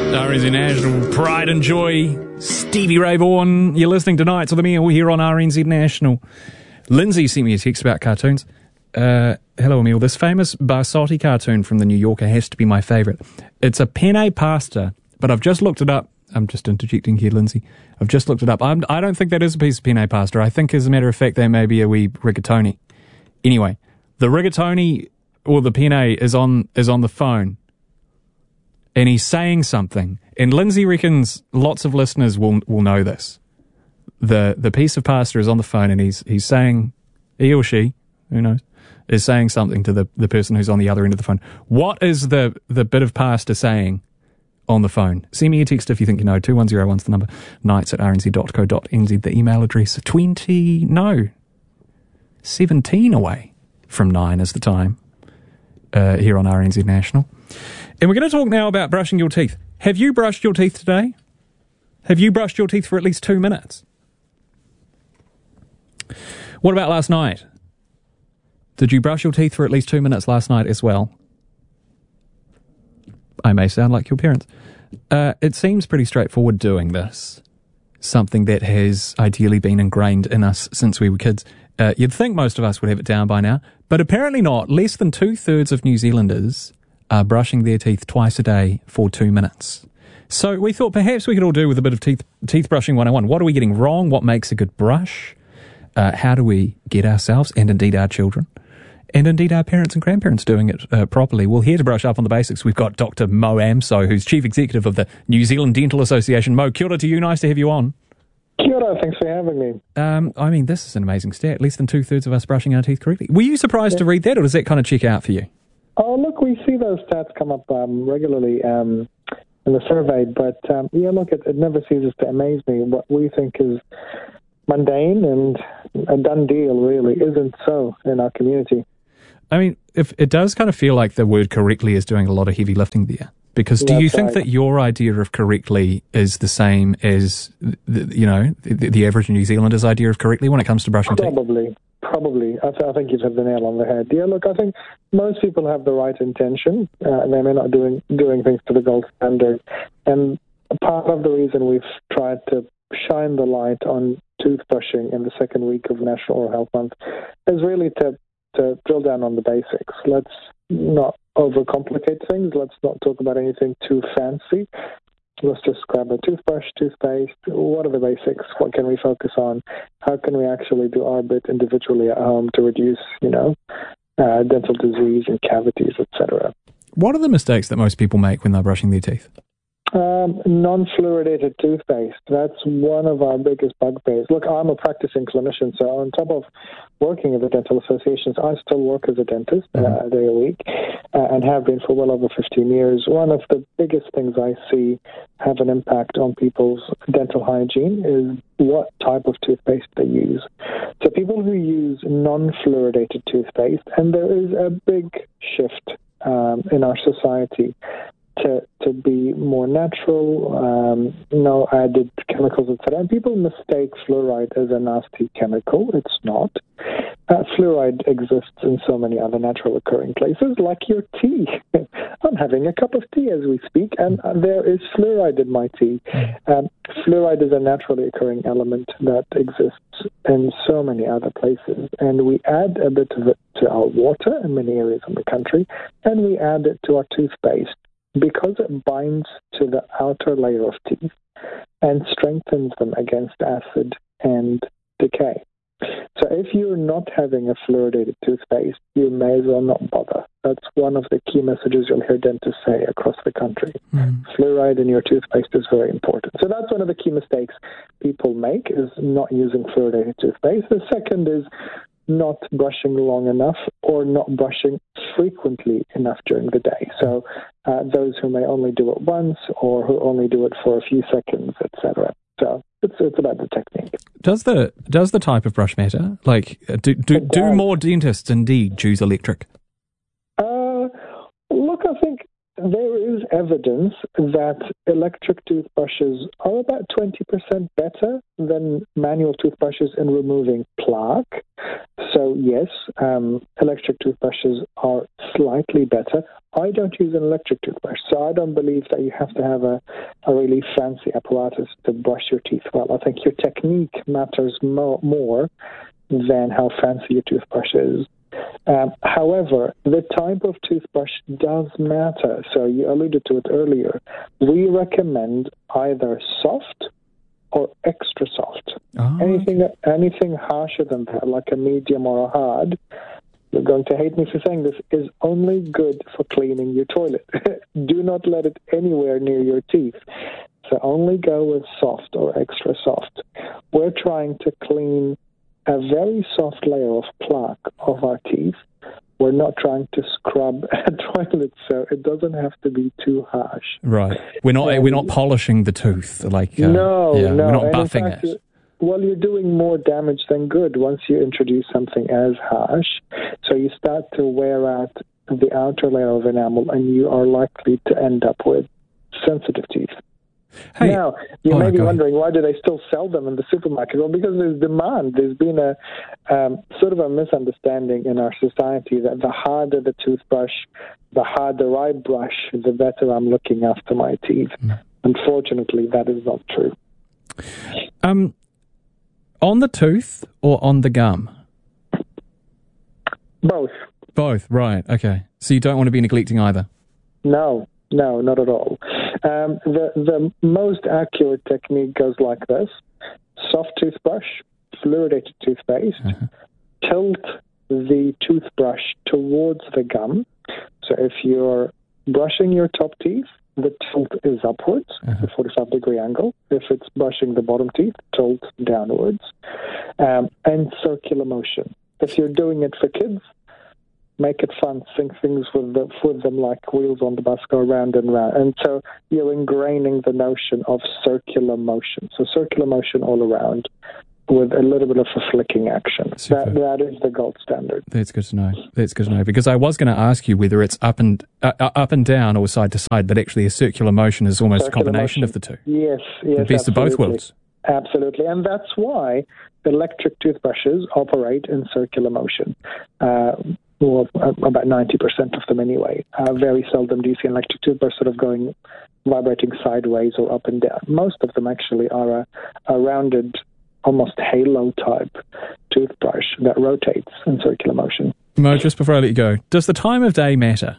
RNZ National, Pride and Joy, Stevie Ray Vaughan. You're listening tonight to The Meal here on RNZ National. Lindsay sent me a text about cartoons. Hello, Emil. This famous Barsotti cartoon from The New Yorker has to be my favourite. It's a penne pasta, but I've just looked it up. I'm just interjecting here, Lindsay. I've just looked it up. I don't think that is a piece of penne pasta. I think, as a matter of fact, they may be a wee rigatoni. Anyway, the rigatoni or the penne is on the phone, and he's saying something. And Lindsay reckons lots of listeners will know this. The piece of pasta is on the phone, and he's saying, he or she, who knows, is saying something to the person who's on the other end of the phone. What is the bit of pasta saying on the phone? Send me a text if you think you know. 2101's the number. nights@rnz.co.nz, the email address. 17 away from 9 is the time here on RNZ National. And we're going to talk now about brushing your teeth. Have you brushed your teeth today? Have you brushed your teeth for at least 2 minutes? What about last night? Did you brush your teeth for at least 2 minutes last night as well? I may sound like your parents. It seems pretty straightforward doing this. Something that has ideally been ingrained in us since we were kids. You'd think most of us would have it down by now, but apparently not. Less than 2/3 of New Zealanders are brushing their teeth twice a day for 2 minutes. So we thought perhaps we could all do with a bit of teeth brushing 101. What are we getting wrong? What makes a good brush? How do we get ourselves, and indeed our children, and indeed our parents and grandparents, doing it properly? Well, here to brush up on the basics, we've got Dr. Mo Amso, who's Chief Executive of the New Zealand Dental Association. Mo, kia ora to you. Nice to have you on. Kia ora, thanks for having me. I mean, this is an amazing stat. Less than 2/3 of us brushing our teeth correctly. Were you surprised to read that, or does that kind of check out for you? Oh, look, we see those stats come up regularly in the survey, but look, it never ceases to amaze me. What we think is mundane and a done deal really isn't so in our community. I mean, if it does kind of feel like the word correctly is doing a lot of heavy lifting there. Because do you think that your idea of correctly is the same as, the average New Zealander's idea of correctly when it comes to brushing teeth? Probably. I think you've hit the nail on the head. Yeah, look, I think most people have the right intention, and they may not doing things to the gold standard. And part of the reason we've tried to shine the light on toothbrushing in the second week of National Oral Health Month is really to drill down on the basics. Let's not overcomplicate things. Let's not talk about anything too fancy. Let's just grab a toothbrush, toothpaste. What are the basics? What can we focus on? How can we actually do our bit individually at home to reduce, dental disease and cavities, etc.? What are the mistakes that most people make when they're brushing their teeth? Non-fluoridated toothpaste. That's one of our biggest bugbears. Look, I'm a practicing clinician, so on top of working at the dental associations, I still work as a dentist a day a week and have been for well over 15 years. One of the biggest things I see have an impact on people's dental hygiene is what type of toothpaste they use. So people who use non-fluoridated toothpaste, and there is a big shift in our society to be more natural, no added chemicals, etc. And people mistake fluoride as a nasty chemical. It's not. Fluoride exists in so many other natural occurring places, like your tea. I'm having a cup of tea as we speak, and there is fluoride in my tea. Fluoride is a naturally occurring element that exists in so many other places, and we add a bit of it to our water in many areas of the country, and we add it to our toothpaste, because it binds to the outer layer of teeth and strengthens them against acid and decay. So if you're not having a fluoridated toothpaste, you may as well not bother. That's one of the key messages you'll hear dentists say across the country. Fluoride in your toothpaste is very important. So that's one of the key mistakes people make, is not using fluoridated toothpaste. The second is not brushing long enough or not brushing frequently enough during the day. So those who may only do it once or who only do it for a few seconds, etc. So it's about the technique. Does the type of brush matter? Like, do more dentists indeed choose electric? Look, I think there is evidence that electric toothbrushes are about 20% better than manual toothbrushes in removing plaque. So yes, electric toothbrushes are slightly better. I don't use an electric toothbrush, so I don't believe that you have to have a really fancy apparatus to brush your teeth well. I think your technique matters more than how fancy your toothbrush is. However, the type of toothbrush does matter. So you alluded to it earlier. We recommend either soft or extra soft. Oh, Anything harsher than that, like a medium or a hard, you're going to hate me for saying this, is only good for cleaning your toilet. Do not let it anywhere near your teeth. So only go with soft or extra soft. We're trying to clean a very soft layer of plaque of our teeth. We're not trying to scrub a toilet, so it doesn't have to be too harsh. Right. We're not polishing the tooth like no. We're not And buffing in fact, it. Well, you're doing more damage than good once you introduce something as harsh. So you start to wear out the outer layer of enamel, and you are likely to end up with sensitive teeth. Hey, now, you may be wondering, why do they still sell them in the supermarket? Well, because there's demand. There's been a sort of a misunderstanding in our society that the harder the toothbrush, the harder I brush, the better I'm looking after my teeth. Unfortunately, that is not true. On the tooth or on the gum? Both. Both, right, okay. So you don't want to be neglecting either? No, not at all. The most accurate technique goes like this. Soft toothbrush, fluoridated toothpaste, tilt the toothbrush towards the gum. So if you're brushing your top teeth, the tilt is upwards, a 45-degree angle. If it's brushing the bottom teeth, tilt downwards. And circular motion. If you're doing it for kids, make it fun. Sing things with them like wheels on the bus go round and round. And so you're ingraining the notion of circular motion. So circular motion all around with a little bit of a flicking action. That is the gold standard. That's good to know. Because I was going to ask you whether it's up and down or side to side, but actually a circular motion is almost a combination of the two. Yes. The best of both worlds. Absolutely. And that's why electric toothbrushes operate in circular motion. Well, about 90% of them anyway. Very seldom do you see an electric toothbrush sort of vibrating sideways or up and down. Most of them actually are a rounded, almost halo-type toothbrush that rotates in circular motion. Mo, just before I let you go, does the time of day matter?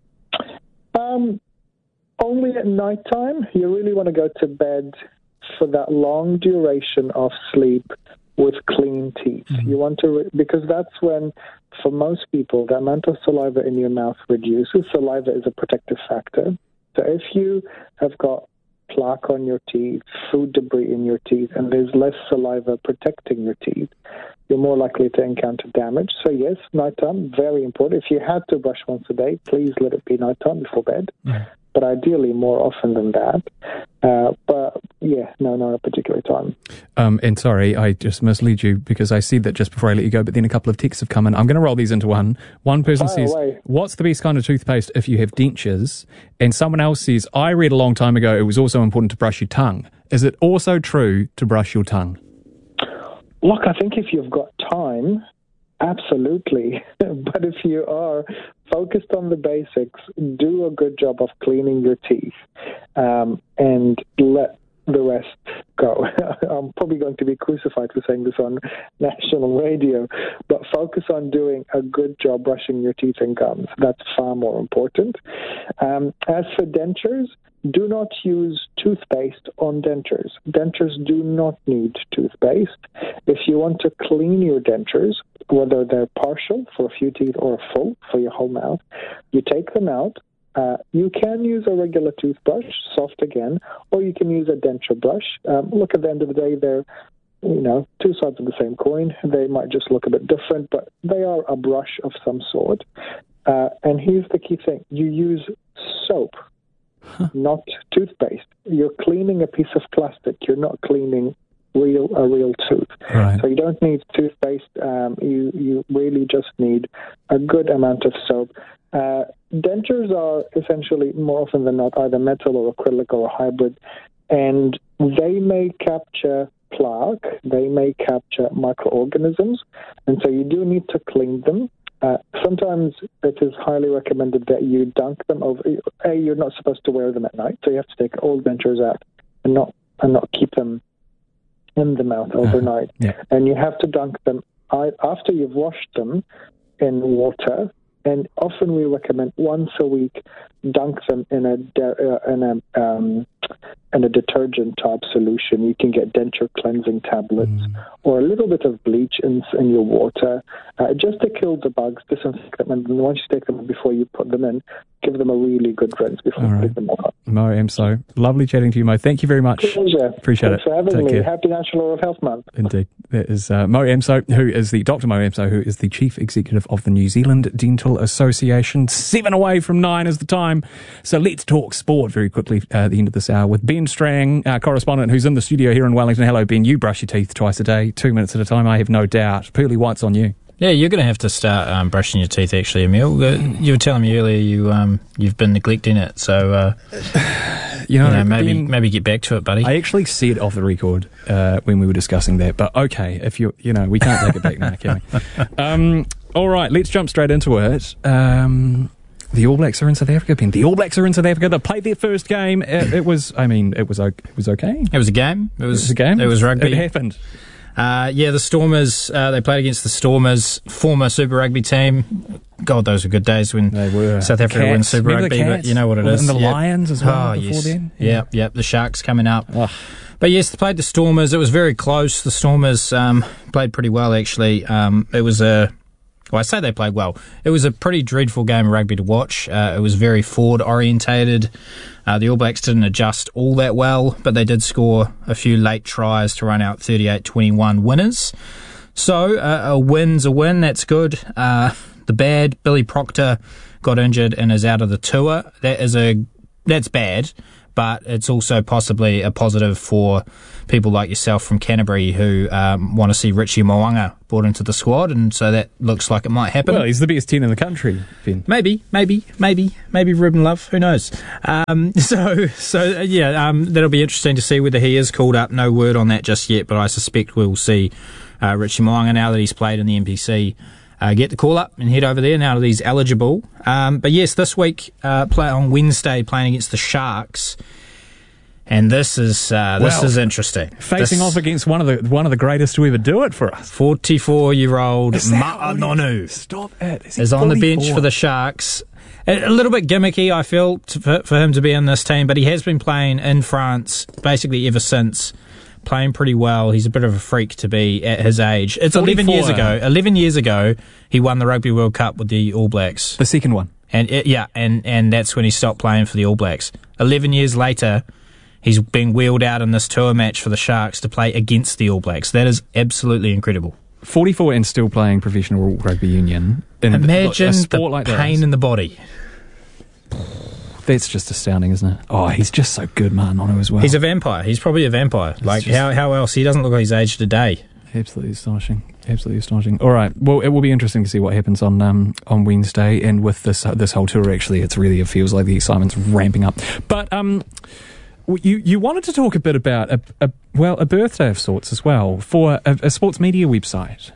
Only at nighttime. You really want to go to bed for that long duration of sleep with clean teeth. You want to, because that's when, for most people, the amount of saliva in your mouth reduces. Saliva is a protective factor. So if you have got plaque on your teeth, food debris in your teeth, and there's less saliva protecting your teeth, you're more likely to encounter damage. So yes, nighttime, very important. If you had to brush once a day, please let it be nighttime before bed. But ideally more often than that. But yeah, no, not a particular time. And sorry, I just misled you because I said that just before I let you go, but then a couple of texts have come in. I'm going to roll these into one. One person says, what's the best kind of toothpaste if you have dentures? And someone else says, I read a long time ago it was also important to brush your tongue. Is it also true to brush your tongue? Look, I think if you've got time, absolutely. But if you are focused on the basics, do a good job of cleaning your teeth, and let the rest go. I'm probably going to be crucified for saying this on national radio, but focus on doing a good job brushing your teeth and gums. That's far more important. As for dentures, do not use toothpaste on dentures. Dentures do not need toothpaste. If you want to clean your dentures, whether they're partial for a few teeth or full for your whole mouth, you take them out. You can use a regular toothbrush, soft again, or you can use a denture brush. Look, at the end of the day, they're two sides of the same coin. They might just look a bit different, but they are a brush of some sort. And here's the key thing. You use soap, not toothpaste. You're cleaning a piece of plastic. You're not cleaning a real tooth. Right. So you don't need toothpaste. You really just need a good amount of soap. Dentures are essentially, more often than not, either metal or acrylic or a hybrid, and they may capture plaque, they may capture microorganisms, and so you do need to clean them. Sometimes it is highly recommended that you dunk them over. You're not supposed to wear them at night, so you have to take all dentures out and not keep them in the mouth overnight. And you have to dunk them after you've washed them in water. And often we recommend once a week dunk them in a detergent type solution. You can get denture cleansing tablets or a little bit of bleach in your water, just to kill the bugs, disinfect them, and once you take them before you put them in, give them a really good rinse before you put them on. Mo Emso, lovely chatting to you, Mo. Thank you very much. Pleasure. Appreciate Thanks it. for having Take me. care. Happy National Oral Health Month. Indeed. That is Mo Emso, who is Dr. Mo Emso, who is the Chief Executive of the New Zealand Dental Association. 7 away from 9 is the time. So let's talk sport very quickly at the end of this hour with Ben Strang, our correspondent, who's in the studio here in Wellington. Hello, Ben. You brush your teeth twice a day, 2 minutes at a time, I have no doubt. Pearly white's on you. Yeah, you're going to have to start brushing your teeth, actually, Emil. You were telling me earlier you've been neglecting it, so maybe get back to it, buddy. I actually said off the record when we were discussing that, but okay, if we can't take it back now, can we? All right, let's jump straight into it. The All Blacks are in South Africa, Ben. The All Blacks are in South Africa. They played their first game. It was okay. It was a game. It was a game. It was rugby. It happened. The Stormers, they played against the Stormers, former Super Rugby team. God, those were good days when they were. South Africa won Super Rugby, but you know what it is. And the Lions as well before then. Yeah, the Sharks coming up. Oh. But yes, they played the Stormers. It was very close. The Stormers played pretty well, actually. I say they played well. It was a pretty dreadful game of rugby to watch. It was very forward-orientated. The All Blacks didn't adjust all that well, but they did score a few late tries to run out 38-21 winners. So a win's a win. That's good. The bad, Billy Proctor got injured and is out of the tour. That's bad, but it's also possibly a positive for people like yourself from Canterbury who want to see Richie Mo'unga brought into the squad, and so that looks like it might happen. Well, he's the best 10 in the country, Ben. Maybe Ruben Love, who knows? That'll be interesting to see whether he is called up. No word on that just yet, but I suspect we'll see Richie Mo'unga, now that he's played in the NPC, get the call up and head over there now that he's eligible. But yes, this week, play on Wednesday, playing against the Sharks. And this is interesting. Facing off against one of the greatest to ever do it for us. 44-year-old Ma'anonu. Stop it. Is on the bench for the Sharks. A little bit gimmicky, I feel, for him to be in this team, but he has been playing in France basically ever since. Playing pretty well. He's a bit of a freak to be at his age. It's 11 years ago. 11 years ago, he won the Rugby World Cup with the All Blacks. The second one. And that's when he stopped playing for the All Blacks. 11 years later, he's being wheeled out in this tour match for the Sharks to play against the All Blacks. That is absolutely incredible. 44 and still playing professional rugby union. Imagine a sport the like pain in the body. That's just astounding, isn't it? Oh, he's just so good, Ma'anonu, as well. He's a vampire. He's probably a vampire. How else? He doesn't look like he's aged a day. Absolutely astonishing. Absolutely astonishing. All right. Well, it will be interesting to see what happens on Wednesday, and with this whole tour. Actually, it feels like the excitement's ramping up. But you wanted to talk a bit about a birthday of sorts as well for a sports media website.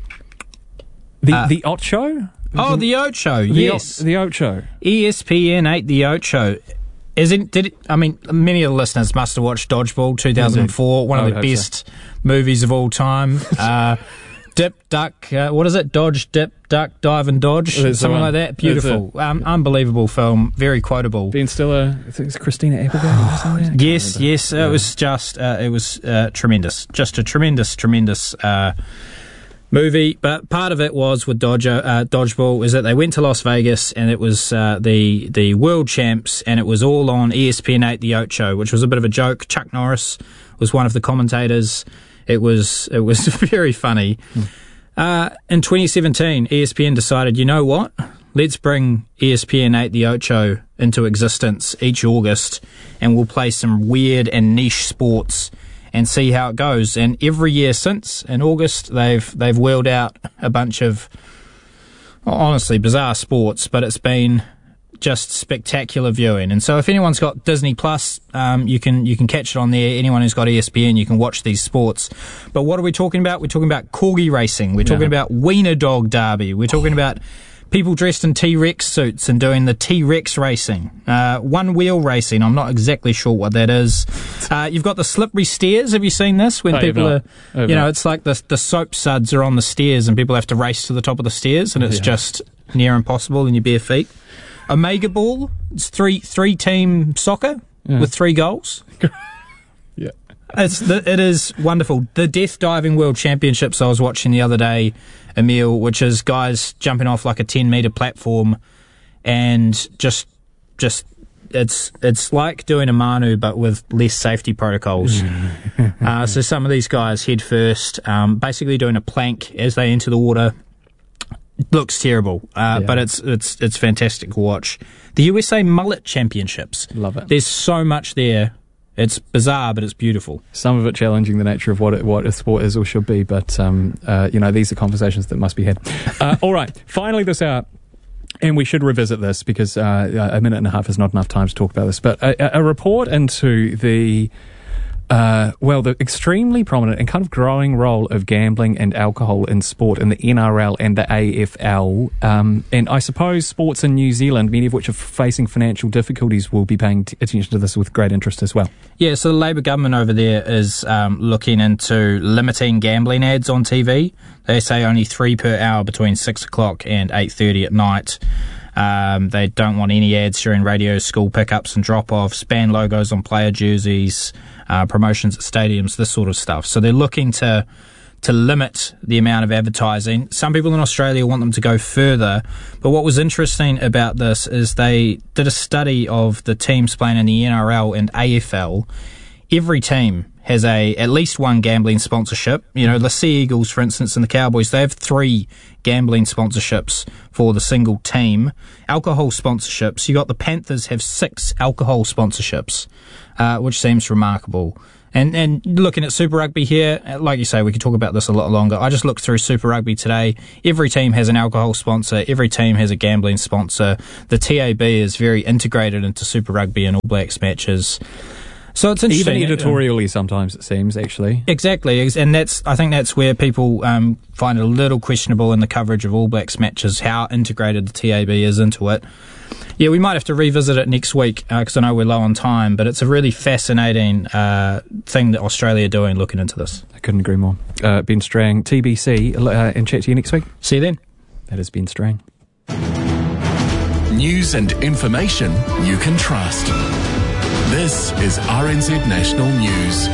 The Ocho. The Ocho, yes. The Ocho. ESPN 8, The Ocho. Many of the listeners must have watched Dodgeball 2004, one of the best movies of all time. Dip, duck, what is it? Dodge, dip, duck, dive and dodge. Something like that. Beautiful. Unbelievable film. Very quotable. Ben Stiller, I think it's Christina Applegate or something. Yes. Yeah. It was just, tremendous. Just a tremendous movie. But part of it was with Dodgeball is that they went to Las Vegas, and it was the world champs, and it was all on ESPN 8 The Ocho, which was a bit of a joke. Chuck Norris was one of the commentators. It was very funny. In 2017, ESPN decided, you know what? Let's bring ESPN 8 The Ocho into existence each August, and we'll play some weird and niche sports and see how it goes. And every year since, in August, they've wheeled out a bunch of honestly bizarre sports, but it's been just spectacular viewing. And so if anyone's got Disney Plus, you can catch it on there. Anyone who's got ESPN, you can watch these sports. But what are we talking about? We're talking about corgi racing. We're talking about wiener dog derby. We're talking about people dressed in T-Rex suits and doing the T-Rex racing. One-wheel racing, I'm not exactly sure what that is. You've got the slippery stairs. Have you seen this? When people are, it's like the soap suds are on the stairs and people have to race to the top of the stairs, and it's just near impossible in your bare feet. Omega Ball, it's three-team soccer with 3 goals. Yeah. It is wonderful. The Death Diving World Championships I was watching the other day, Emil, which is guys jumping off like a 10-metre platform, and just it's like doing a Manu but with less safety protocols. So some of these guys head first, basically doing a plank as they enter the water. Looks terrible, but it's fantastic to watch. The USA Mullet Championships. Love it. There's so much there. It's bizarre, but it's beautiful. Some of it challenging the nature of what a sport is or should be, but these are conversations that must be had. All right, finally this hour, and we should revisit this because a minute and a half is not enough time to talk about this, but a report into the extremely prominent and kind of growing role of gambling and alcohol in sport in the NRL and the AFL. And I suppose sports in New Zealand, many of which are facing financial difficulties, will be paying attention to this with great interest as well. Yeah, so the Labour government over there is looking into limiting gambling ads on TV. They say only 3 per hour between 6 o'clock and 8:30 at night. They don't want any ads during radio, school pickups and drop-offs, ban logos on player jerseys, promotions at stadiums, this sort of stuff. So they're looking to limit the amount of advertising. Some people in Australia want them to go further, but what was interesting about this is they did a study of the teams playing in the NRL and AFL. Every team has at least one gambling sponsorship. The Sea Eagles, for instance, and the Cowboys, they have 3 gambling sponsorships for the single team. Alcohol sponsorships, you got the Panthers have 6 alcohol sponsorships, which seems remarkable. And looking at Super Rugby here, like you say, we could talk about this a lot longer. I just looked through Super Rugby today. Every team has an alcohol sponsor. Every team has a gambling sponsor. The TAB is very integrated into Super Rugby and All Blacks matches. So it's interesting. Even editorially sometimes, it seems, actually. Exactly. And I think that's where people find it a little questionable in the coverage of All Blacks matches, how integrated the TAB is into it. Yeah, we might have to revisit it next week because I know we're low on time, but it's a really fascinating thing that Australia are doing looking into this. I couldn't agree more. Ben Strang, TBC, and chat to you next week. See you then. That has Ben Strang. News and information you can trust. This is RNZ National News.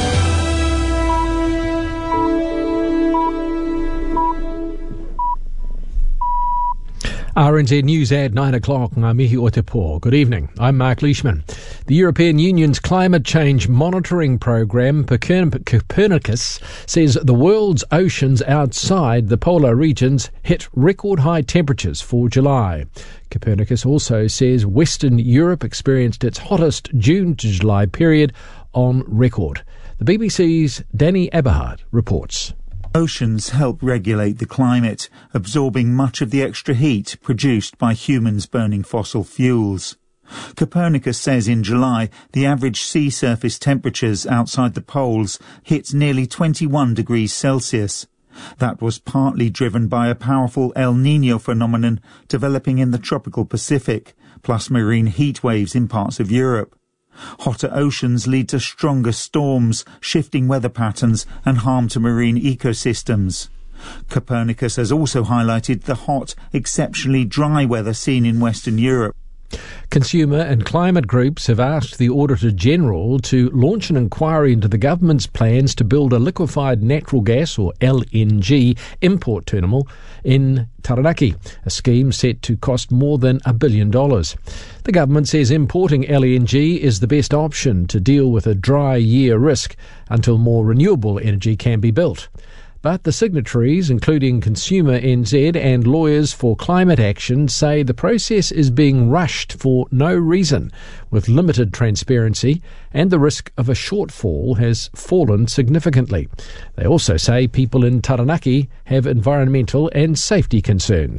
RNZ News at 9 o'clock. Ngā mihi o te pō. Good evening. I'm Mark Leishman. The European Union's climate change monitoring programme, Copernicus, says the world's oceans outside the polar regions hit record high temperatures for July. Copernicus also says Western Europe experienced its hottest June to July period on record. The BBC's Danny Eberhard reports. Oceans help regulate the climate, absorbing much of the extra heat produced by humans burning fossil fuels. Copernicus says in July the average sea surface temperatures outside the poles hit nearly 21 degrees Celsius. That was partly driven by a powerful El Niño phenomenon developing in the tropical Pacific, plus marine heat waves in parts of Europe. Hotter oceans lead to stronger storms, shifting weather patterns and harm to marine ecosystems. Copernicus has also highlighted the hot, exceptionally dry weather seen in Western Europe. Consumer and climate groups have asked the Auditor-General to launch an inquiry into the government's plans to build a liquefied natural gas, or LNG, import terminal in Taranaki, a scheme set to cost more than $1 billion. The government says importing LNG is the best option to deal with a dry year risk until more renewable energy can be built. But the signatories, including Consumer NZ and Lawyers for Climate Action, say the process is being rushed for no reason, with limited transparency, and the risk of a shortfall has fallen significantly. They also say people in Taranaki have environmental and safety concerns.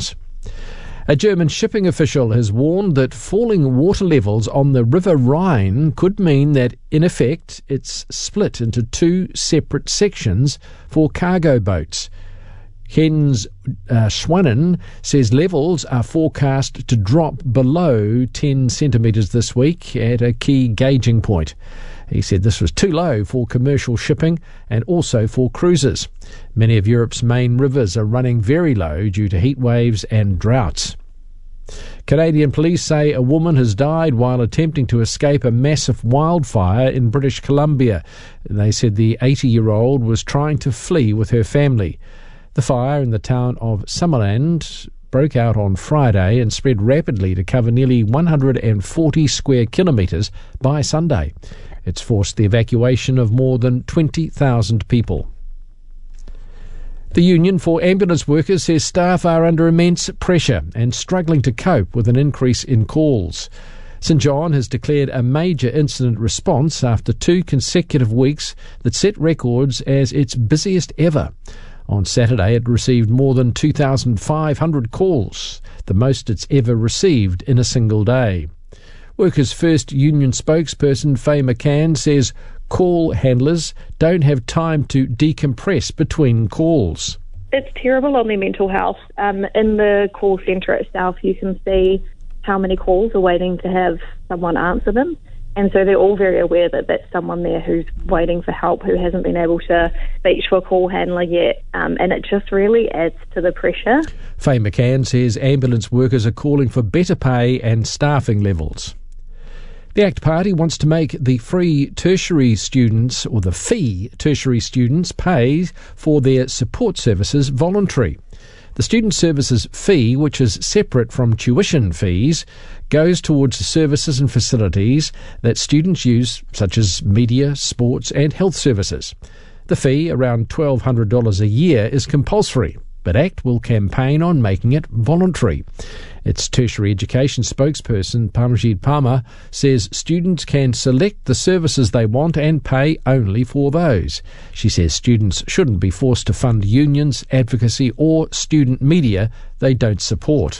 A German shipping official has warned that falling water levels on the River Rhine could mean that, in effect, it's split into two separate sections for cargo boats. Jens Schwanen says levels are forecast to drop below 10 centimetres this week at a key gauging point. He said this was too low for commercial shipping and also for cruisers. Many of Europe's main rivers are running very low due to heat waves and droughts. Canadian police say a woman has died while attempting to escape a massive wildfire in British Columbia. They said the 80-year-old was trying to flee with her family. The fire in the town of Summerland broke out on Friday and spread rapidly to cover nearly 140 square kilometres by Sunday. It's forced the evacuation of more than 20,000 people. The Union for Ambulance Workers says staff are under immense pressure and struggling to cope with an increase in calls. St John has declared a major incident response after 2 consecutive weeks that set records as its busiest ever. On Saturday, it received more than 2,500 calls, the most it's ever received in a single day. Workers' First Union spokesperson Faye McCann says call handlers don't have time to decompress between calls. It's terrible on their mental health. In the call centre itself, you can see how many calls are waiting to have someone answer them. And so they're all very aware that that's someone there who's waiting for help, who hasn't been able to reach for a call handler yet. And it just really adds to the pressure. Faye McCann says ambulance workers are calling for better pay and staffing levels. The ACT Party wants to make the fee tertiary students pay for their support services voluntary. The student services fee, which is separate from tuition fees, goes towards the services and facilities that students use, such as media, sports and health services. The fee, around $1,200 a year, is compulsory, but ACT will campaign on making it voluntary. Its tertiary education spokesperson, Parmjit Parmar, says students can select the services they want and pay only for those. She says students shouldn't be forced to fund unions, advocacy or student media they don't support.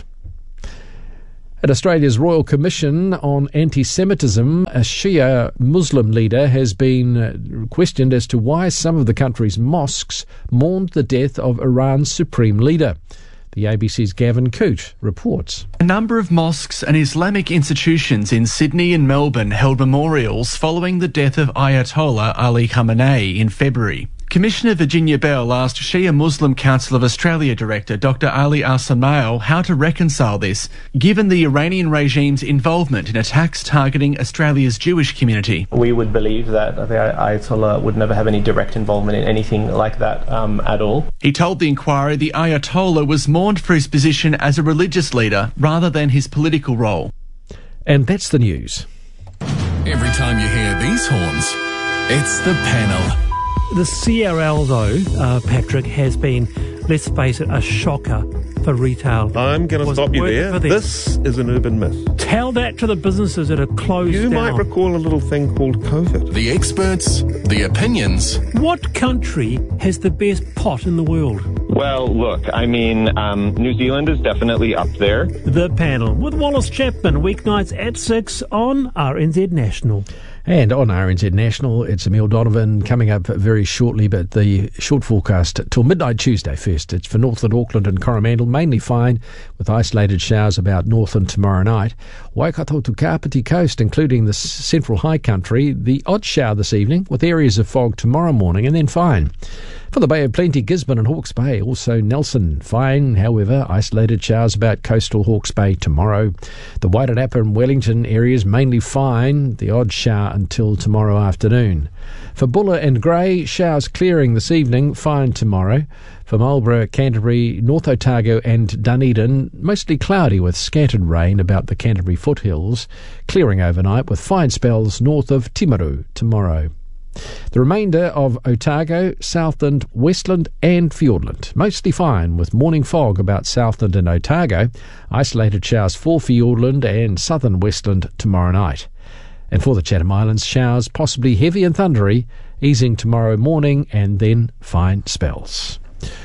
At Australia's Royal Commission on Anti-Semitism, a Shia Muslim leader has been questioned as to why some of the country's mosques mourned the death of Iran's supreme leader. The ABC's Gavin Coote reports. A number of mosques and Islamic institutions in Sydney and Melbourne held memorials following the death of Ayatollah Ali Khamenei in February. Commissioner Virginia Bell asked Shia Muslim Council of Australia Director Dr Ali Al-Samail how to reconcile this, given the Iranian regime's involvement in attacks targeting Australia's Jewish community. We would believe that the Ayatollah would never have any direct involvement in anything like that at all. He told the inquiry the Ayatollah was mourned for his position as a religious leader rather than his political role. And that's the news. Every time you hear these horns, it's the panel. The CRL, though, Patrick, has been, let's face it, a shocker for retail. I'm going to stop you there. This is an urban myth. Tell that to the businesses that are closed down. You might recall a little thing called COVID. The experts, the opinions. What country has the best pot in the world? Well, look, I mean, New Zealand is definitely up there. The Panel with Wallace Chapman, weeknights at 6 on RNZ National. And on RNZ National, it's Emile Donovan coming up very shortly, but the short forecast till midnight Tuesday first. It's for Northland, Auckland and Coromandel, mainly fine, with isolated showers about Northland tomorrow night. Waikato to Kapiti Coast, including the central high country, the odd shower this evening, with areas of fog tomorrow morning, and then fine. For the Bay of Plenty, Gisborne and Hawke's Bay, also Nelson, fine, however, isolated showers about coastal Hawke's Bay tomorrow. The Wairarapa and Wellington areas mainly fine, the odd shower until tomorrow afternoon. For Buller and Grey, showers clearing this evening, fine tomorrow. For Marlborough, Canterbury, North Otago and Dunedin, mostly cloudy with scattered rain about the Canterbury foothills, clearing overnight with fine spells north of Timaru tomorrow. The remainder of Otago, Southland, Westland and Fiordland, mostly fine with morning fog about Southland and Otago, isolated showers for Fiordland and southern Westland tomorrow night. And for the Chatham Islands, showers possibly heavy and thundery, easing tomorrow morning and then fine spells.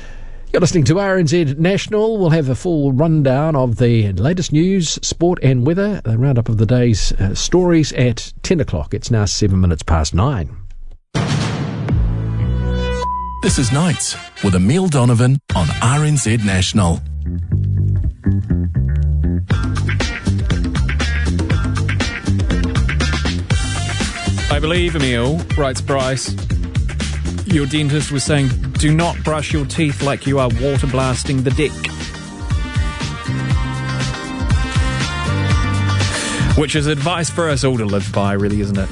You're listening to RNZ National. We'll have a full rundown of the latest news, sport and weather, a roundup of the day's stories at 10 o'clock. It's now 7 minutes past 9. This is Nights with Emile Donovan on RNZ National. I believe, Emile, writes Bryce, your dentist was saying, do not brush your teeth like you are water blasting the deck. Which is advice for us all to live by, really, isn't it?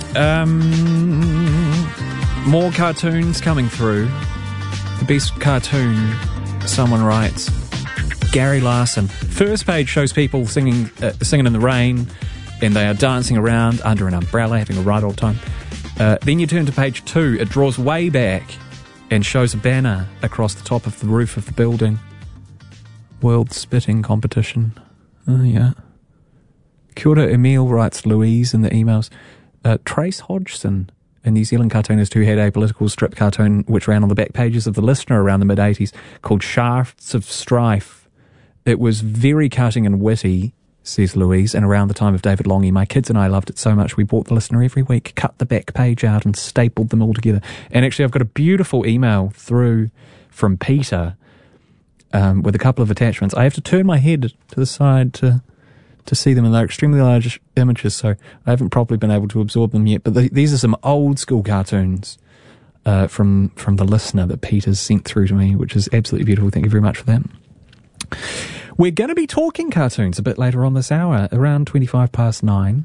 More cartoons coming through. The best cartoon, someone writes, Gary Larson. First page shows people singing in the rain, and they are dancing around under an umbrella, having a right old time. Then you turn to page 2. It draws way back and shows a banner across the top of the roof of the building. World Spitting Competition. Oh, yeah. Kia ora, Emile, writes Louise in the emails. Trace Hodgson, a New Zealand cartoonist who had a political strip cartoon which ran on the back pages of The Listener around the mid-80s called Shafts of Strife. It was very cutting and witty, says Louise, and around the time of David Longy, my kids and I loved it so much we bought The Listener every week, cut the back page out and stapled them all together. And actually I've got a beautiful email through from Peter with a couple of attachments. I have to turn my head to the side to see them, and they're extremely large images, so I haven't properly been able to absorb them yet. But these are some old school cartoons from The Listener that Peter's sent through to me, which is absolutely beautiful. Thank you very much for that. We're going to be talking cartoons a bit later on this hour, around 25 past 9.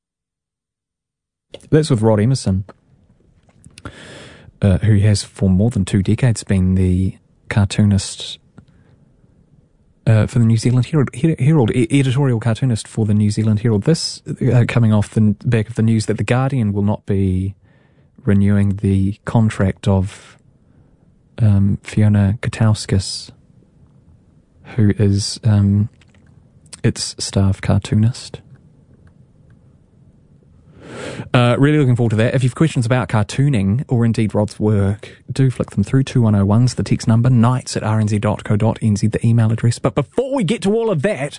That's with Rod Emerson, who has for more than 2 decades been the cartoonist for the New Zealand Herald, editorial cartoonist for the New Zealand Herald. This coming off the back of the news that The Guardian will not be renewing the contract of Fiona Katauskas, who is its staff cartoonist. Really looking forward to that. If you've questions about cartooning, or indeed Rod's work, do flick them through. 2101's the text number, nights@rnz.co.nz, the email address. But before we get to all of that,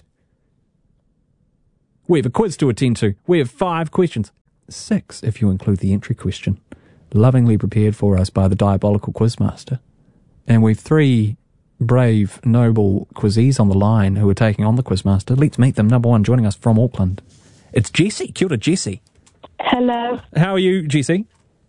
we have a quiz to attend to. We have 5 questions. 6, if you include the entry question, lovingly prepared for us by the diabolical quizmaster. And we've 3 brave, noble quizzes on the line who are taking on the quizmaster. Let's meet them. Number 1, joining us from Auckland, it's Jessie. Kia ora, Jessie. Hello. How are you, Jessie?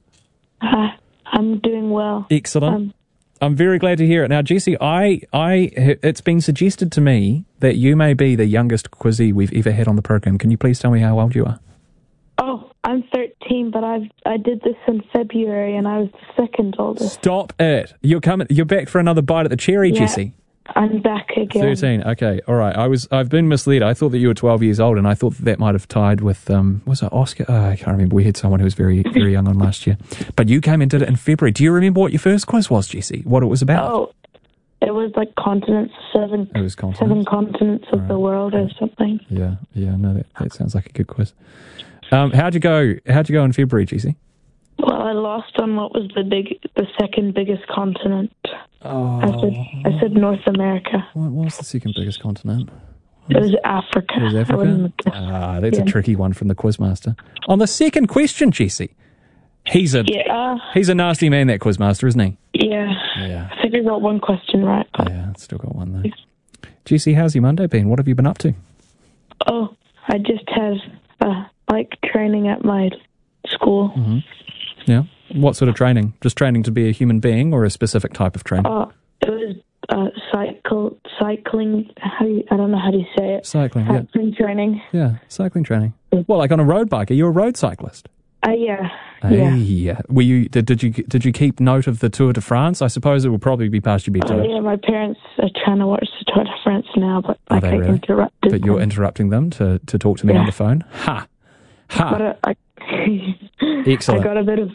I'm doing well. Excellent. I'm very glad to hear it. Now, Jessie, it's been suggested to me that you may be the youngest quizzee we've ever had on the program. Can you please tell me how old you are? Oh, I'm 13, but I did this in February, and I was the second oldest. Stop it! You're back for another bite at the cherry, yeah, Jessie. I'm back again. 13. Okay, all right. I've been misled. I thought that you were 12 years old, and I thought that might have tied with was it Oscar? I can't remember. We had someone who was very, very young on last year, but you came and did it in February. Do you remember what your first quiz was, Jessie? What it was about? Oh, it was like continents, 7 continents of the world or something. Yeah. No, that sounds like a good quiz. How'd you go in February, Jessie? Well, I lost on what was the second biggest continent. Oh. I said North America. What was the second biggest continent? It was Africa. It was Africa? That's a tricky one from the quizmaster. On the second question, Jessie, he's a nasty man, that quizmaster, isn't he? Yeah. I think I got one question right. Yeah, still got one though. Jessie, how's your Monday been? What have you been up to? Oh, I just have training at my school. Mm-hmm. Yeah. What sort of training? Just training to be a human being, or a specific type of training? It was cycling. I don't know how to say it. Cycling training. Yeah, cycling training. Well, like on a road bike. Are you a road cyclist? Yeah. Yeah. Were you? Did you keep note of the Tour de France? I suppose it will probably be past your bedtime. Yeah, my parents are trying to watch the Tour de France now, but I get interrupted. But you're interrupting them to talk to me on the phone. Ha. But Excellent. I got a bit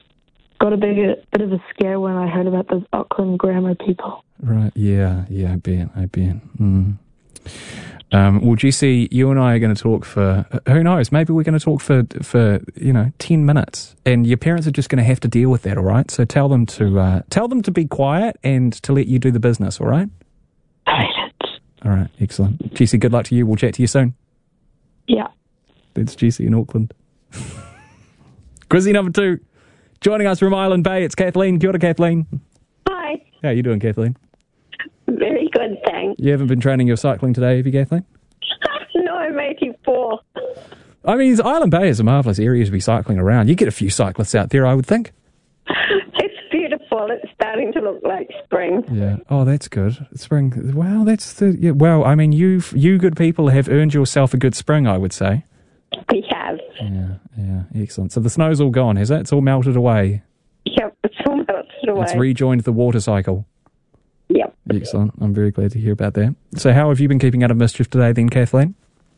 of a scare when I heard about the Auckland grammar people. Right. Yeah. I bet. Well, Jesse, you and I are going to talk for, who knows, maybe we're going to talk for 10 minutes. And your parents are just going to have to deal with that, all right? So tell them to be quiet and to let you do the business, all right? All right, excellent. Jesse, good luck to you. We'll chat to you soon. Yeah. That's Jesse in Auckland. Quizzy number 2. Joining us from Island Bay, it's Kathleen. Kia ora, Kathleen. Hi. How are you doing, Kathleen? Very good, thanks. You haven't been training your cycling today, have you, Kathleen? No, I'm 84. I mean, Island Bay is a marvellous area to be cycling around. You get a few cyclists out there, I would think. It's beautiful. It's starting to look like spring. Yeah. Oh, that's good. Spring. Well, that's the... Yeah, well, I mean, you good people have earned yourself a good spring, I would say. We have. Yeah, excellent. So the snow's all gone, has it? It's all melted away. Yep, it's all melted away. It's rejoined the water cycle. Yep. Excellent. I'm very glad to hear about that. So how have you been keeping out of mischief today then, Kathleen?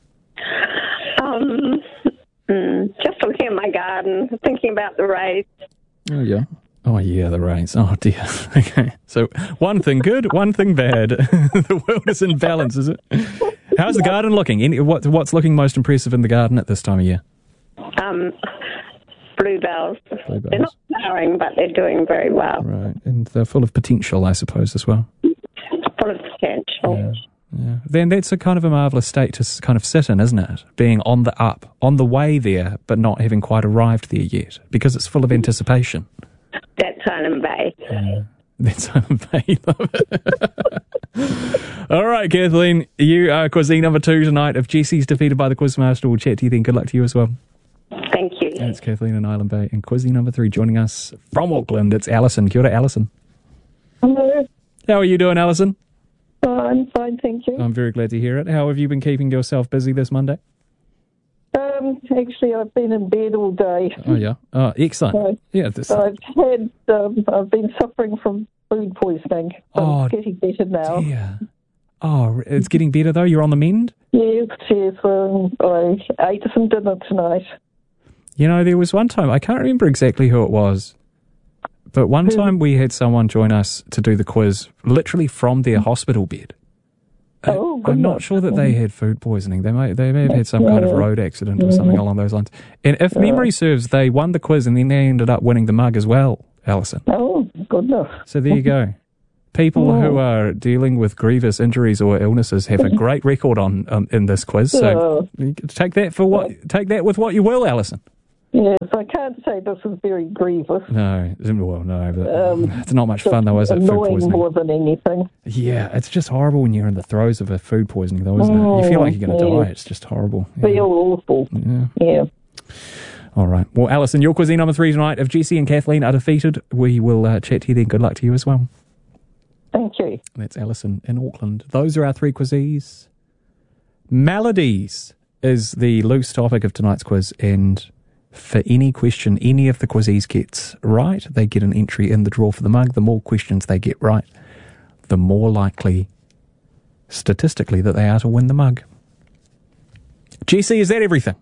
Just looking at my garden, thinking about the race. Oh, yeah. Oh, yeah, the rains. Oh, dear. Okay. So one thing good, one thing bad. The world is in balance, is it? How's the garden looking? What's looking most impressive in the garden at this time of year? Bluebells. They're not flowering, but they're doing very well. Right. And they're full of potential, I suppose, as well. Full of potential. Yeah. Then that's a kind of a marvellous state to kind of sit in, isn't it? Being on the up, on the way there, but not having quite arrived there yet, because it's full of anticipation. That's Island Bay. That's Island Bay. Love it. All right, Kathleen, you are Quizzy number 2 tonight. If Jesse's defeated by the Quizmaster, we'll chat to you then. Good luck to you as well. Thank you. That's Kathleen in Island Bay. And Quizzy number 3 joining us from Auckland, it's Alison. Kia ora, Alison. Hello. How are you doing, Alison? I'm fine, thank you. I'm very glad to hear it. How have you been keeping yourself busy this Monday? Actually, I've been in bed all day. Oh, yeah. Oh, excellent. I've been suffering from food poisoning. It's getting better now. Dear. Oh, it's getting better, though? You're on the mend? Yes. I ate some dinner tonight. You know, there was one time, I can't remember exactly who it was, but one time we had someone join us to do the quiz literally from their hospital bed. I'm not sure that they had food poisoning. They may have had some kind of road accident or something along those lines. And if memory serves, they won the quiz and then they ended up winning the mug as well, Alison. Oh, goodness. So there you go. People who are dealing with grievous injuries or illnesses have a great record on in this quiz. So take that with what you will, Alison. Yes, I can't say this is very grievous. No, but it's not much fun, though, is it? Food poisoning. More than anything. Yeah, it's just horrible when you're in the throes of a food poisoning, though, isn't it? You feel like you're going to die. It's just horrible. Yeah. Feel awful. Yeah. All right. Well, Alison, your Quizzy number 3 tonight. If Jesse and Kathleen are defeated, we will chat to you then. Good luck to you as well. Thank you. That's Alison in Auckland. Those are our 3 Quizzies. Melodies is the loose topic of tonight's quiz, and for any question any of the Quizzies gets right, they get an entry in the draw for the mug. The more questions they get right, the more likely, statistically, that they are to win the mug. Jesse, is that everything?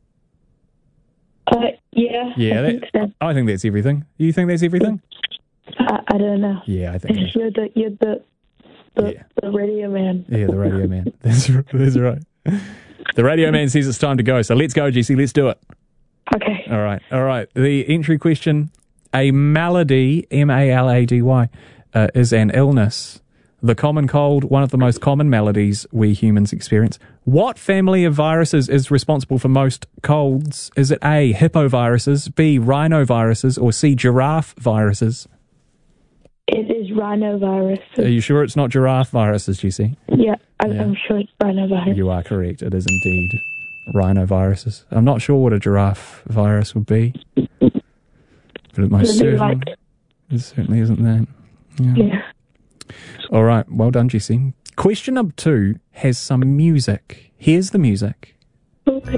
Yeah. I think that's everything. You think that's everything? I don't know. Yeah, I think you're the radio man. Yeah, the radio man. That's right. The radio man says it's time to go, so let's go, Jesse. Let's do it. Okay. All right. The entry question: a malady, M-A-L-A-D-Y, is an illness. The common cold, one of the most common maladies we humans experience. What family of viruses is responsible for most colds? Is it A, hippoviruses, B, rhinoviruses, or C, giraffe viruses? It is rhinovirus. Are you sure it's not giraffe viruses, Jesse? Yeah, I'm sure it's rhinovirus. You are correct. It is indeed rhinoviruses. I'm not sure what a giraffe virus would be, but it most certainly isn't that. Yeah. All right. Well done, Jesse. Question number 2 has some music. Here's the music. Okay.